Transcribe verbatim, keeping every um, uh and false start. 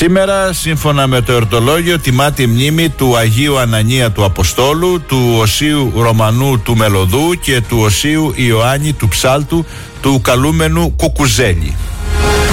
Σήμερα, σύμφωνα με το εορτολόγιο, τιμάται η μνήμη του Αγίου Ανανία του Αποστόλου, του Οσίου Ρωμανού του Μελωδού και του Οσίου Ιωάννη του Ψάλτου του καλούμενου Κουκουζέλη.